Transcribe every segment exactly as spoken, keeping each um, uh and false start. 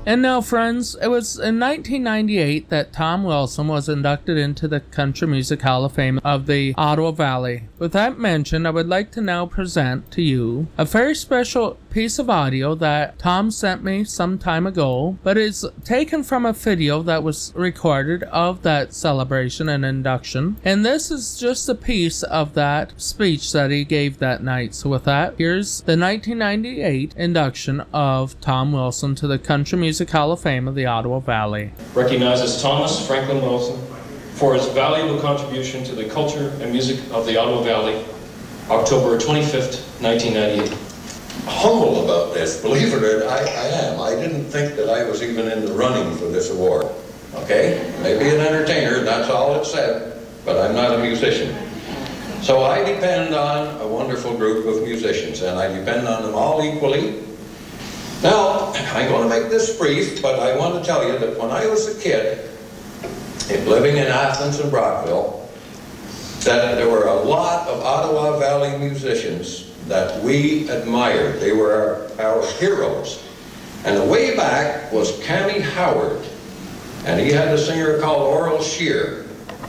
And now, friends, it was in nineteen ninety-eight that Tom Wilson was inducted into the Country Music Hall of Fame of the Ottawa Valley. With that mentioned, I would like to now present to you a very special piece of audio that Tom sent me some time ago, but it's taken from a video that was recorded of that celebration and induction. And this is just a piece of that speech that he gave that night. So with that, here's the nineteen ninety-eight induction of Tom Wilson to the Country Music Hall of Fame of the Ottawa Valley. Recognizes Thomas Franklin Wilson for his valuable contribution to the culture and music of the Ottawa Valley, October twenty-fifth, nineteen ninety-eight. Humble about this, believe it or not, I, I am. I didn't think that I was even in the running for this award. Okay? Maybe an entertainer, that's all it said, but I'm not a musician. So I depend on a wonderful group of musicians, and I depend on them all equally. Now, I'm going to make this brief, but I want to tell you that when I was a kid, living in Athens and Brockville, that there were a lot of Ottawa Valley musicians that we admired. They were our, our heroes. And the way back was Cammy Howard, and he had a singer called Oral Shear.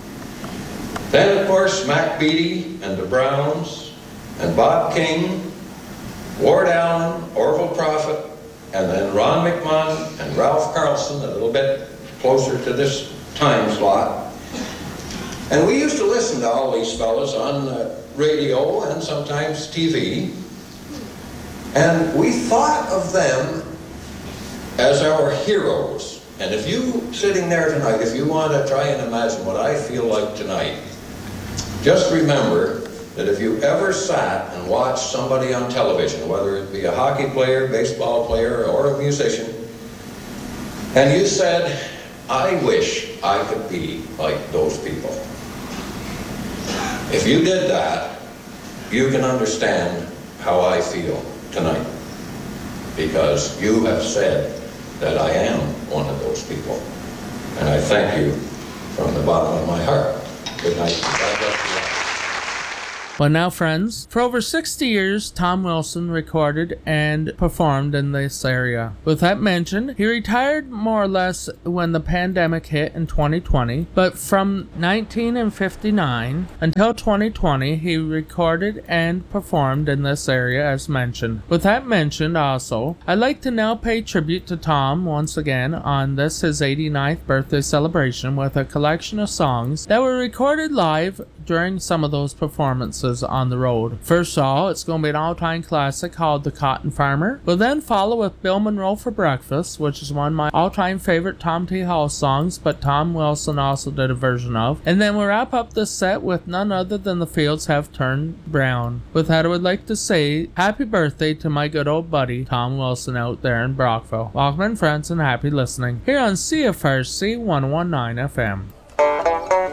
Then, of course, Mac Beattie and the Browns, and Bob King, Ward Allen, Orville Prophet, and then Ron McMahon and Ralph Carlson, a little bit closer to this time slot. And we used to listen to all these fellas on uh, radio and sometimes T V. And we thought of them as our heroes. And if you, sitting there tonight, if you want to try and imagine what I feel like tonight, just remember that if you ever sat and watched somebody on television, whether it be a hockey player, baseball player, or a musician, and you said, I wish I could be like those people. If you did that, you can understand how I feel tonight, because you have said that I am one of those people. And I thank you from the bottom of my heart. Good night. God bless you. Well, now, friends, for over sixty years, Tom Wilson recorded and performed in this area. With that mentioned, he retired more or less when the pandemic hit in twenty twenty, but from nineteen fifty-nine until twenty twenty, he recorded and performed in this area as mentioned. With that mentioned also, I'd like to now pay tribute to Tom once again on this his eighty-ninth birthday celebration with a collection of songs that were recorded live during some of those performances on the road. First of all, it's going to be an all-time classic called The Cotton Farmer. We'll then follow with Bill Monroe for Breakfast, which is one of my all-time favorite Tom T. Hall songs, but Tom Wilson also did a version of. And then we'll wrap up this set with none other than The Fields Have Turned Brown. With that, I would like to say happy birthday to my good old buddy Tom Wilson out there in Brockville. Welcome, friends, and happy listening here on C F R C one oh one nine F M.